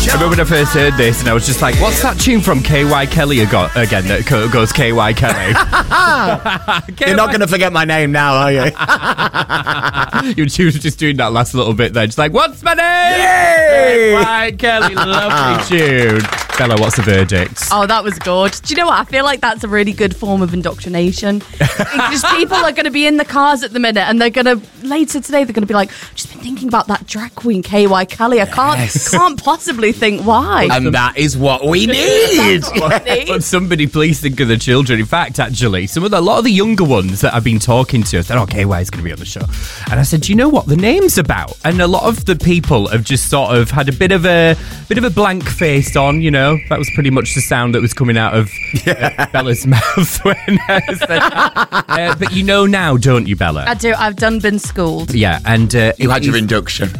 I remember when I first heard this and I was just like, what's that tune from KY Kelly again that goes KY Kelly? You're not going to forget my name now, are you? She was just doing that last little bit there, just like, what's my name? Yay! KY Kelly, lovely tune. Bella, what's the verdict? Oh, that was good. Do you know what? I feel like that's a really good form of indoctrination. Because people are going to be in the cars at the minute and they're going to, later today, they're going to be like, just been thinking about that drag queen, KY Kelly. I can't possibly think why. And that is what we need. But somebody please think of the children. In fact, actually, a lot of the younger ones that I've been talking to, I said, KY is going to be on the show. And I said, do you know what the name's about? And a lot of the people have just sort of had a bit of a blank face on, you know. That was pretty much the sound that was coming out of Bella's mouth when I said that. But you know now, don't you, Bella? I do. I've been schooled. Yeah, and you had your induction.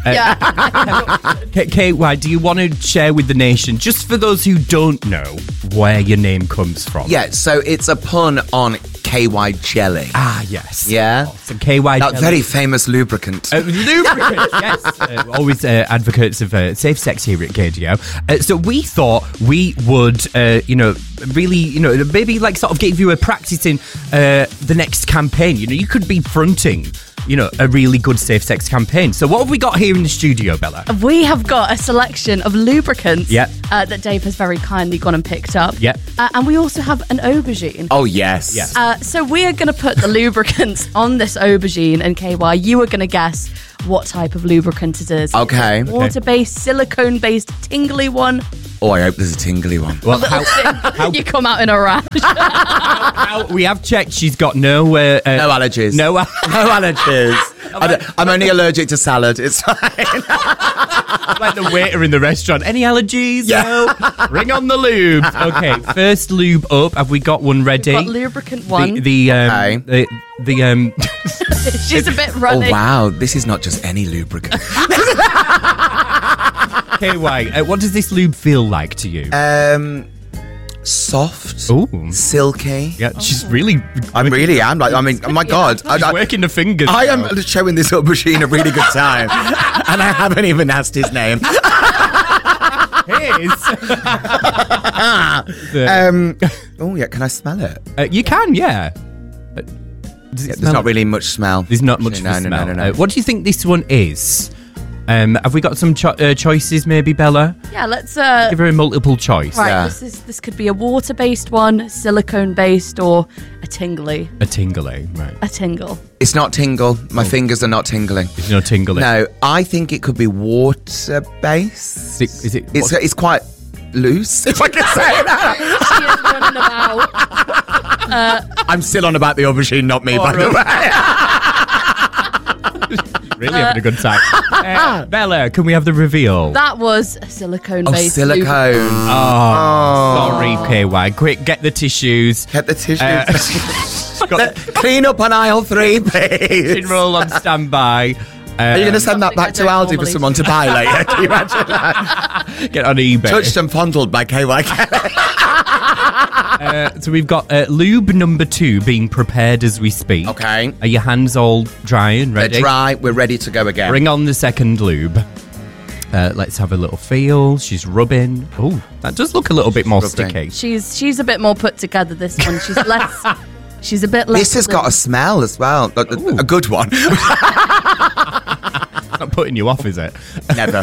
KY, do you want to share with the nation, just for those who don't know, where your name comes from? Yeah, so it's a pun on KY jelly. Ah, yes. Yeah. So KY that jelly. very famous lubricant. Lubricant, yes. Always advocates of safe sex here at KDO. So we thought we would, really, maybe like sort of give you a practice in the next campaign. You know, you could be fronting, a really good safe sex campaign. So what have we got here in the studio, Bella? We have got a selection of lubricants that Dave has very kindly gone and picked up. Yeah. And we also have an aubergine. Oh, yes. So we are going to put the lubricants on this aubergine, and KY, you are going to guess what type of lubricant it is. Okay. Water-based, silicone-based, tingly one. Oh, I hope there's a tingly one. Well, how you come out in a rash. We have checked. She's got no allergies. No allergies. I'm only allergic to salad. It's fine. Like the waiter in the restaurant. Any allergies? Yeah. No. Ring on the lube. Okay, first lube up. Have we got one ready? We've got lubricant one. She's a bit runny. Oh, wow. This is not just any lubricant. KY, what does this lube feel like to you? Soft. Ooh. Silky. Yeah, she's really... I really am. Oh my God. She's working the fingers. I am showing this aubergine a really good time. And I haven't even asked his name. Oh, yeah. Can I smell it? You can, yeah. There's not really much smell. There's not much smell. No. What do you think this one is? Have we got some choices, maybe, Bella? Yeah, let's give her a multiple choice. Right, yeah. This could be a water-based one, silicone-based, or a tingly. A tingly, right? A tingle. It's not tingle. My fingers are not tingling. It's not tingling. No, I think it could be water-based. Is it? It's quite loose, if I can say that. She is running about. I'm still on about the aubergine, not me, by the way. Really having a good time. Bella, can we have the reveal? That was a silicone-based. Silicone. Sorry, KY. Quick, get the tissues. Get the tissues. Clean up on aisle 3, please. Roll on standby. Are you going to send that back to Aldi for someone to buy later? Can you imagine that? Get on eBay. Touched and fondled by KY Kelly. So we've got lube number 2 being prepared as we speak. Okay. Are your hands all dry and ready? They're dry. We're ready to go again. Bring on the second lube. Let's have a little feel. She's rubbing. Oh, that does look a little bit more sticky. She's a bit more put together, this one. She's less... She's a bit less... This has got a smell as well. A good one. Not putting you off, is it? Never.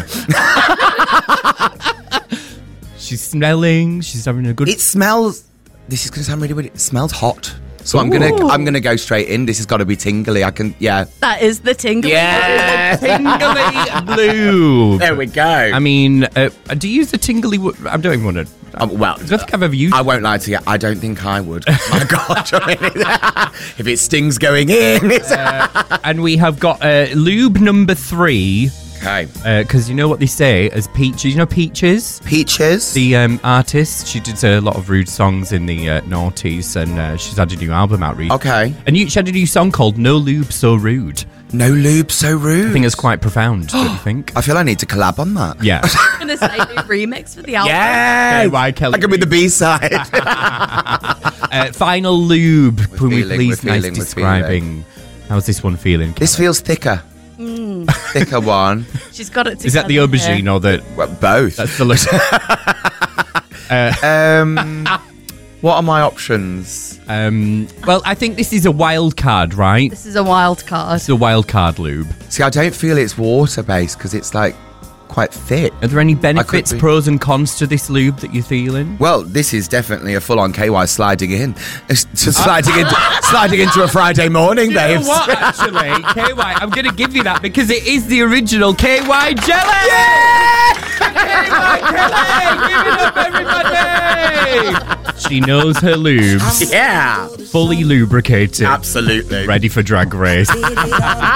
She's smelling. She's having a good... It smells... This is going to sound really weird. It smells hot. So I'm gonna go straight in. This has got to be tingly. That is the tingly. Yeah. Tingly blue. There we go. I mean, do you use the tingly... I don't even want to... well, I don't think I've ever used... I won't lie to you. I don't think I would. My God. If it stings going in. And we have got lube number 3. Okay. Because you know what they say as Peaches. You know Peaches? Peaches? The artist. She did a lot of rude songs in the noughties, and she's had a new album out recently. Okay. And she had a new song called No Lube So Rude. No Lube So Rude. I think it's quite profound, don't you think? I feel I need to collab on that. Yeah. I'm going to say new remix for the album. Yeah. KY Kelly. That could be the B-side. Final lube. Can we please we're feeling. describing? How's this one feeling? This feels thicker. thicker one. She's got it together. Is that the aubergine here. or the... Well, both. That's the look. What are my options? Well, I think this is a wild card, right? This is a wild card. It's a wild card lube. See, I don't feel it's water-based because it's like quite thick. Are there any benefits, be- pros and cons to this lube that you're feeling? Well, this is definitely a full-on KY sliding in. It's just sliding into a Friday morning, You know babes. what, actually? KY, I'm going to give you that because it is the original KY jelly! KY jelly! Give it up, everybody! She knows her lubes. Yeah, Fully lubricated. absolutely. Ready for drag race.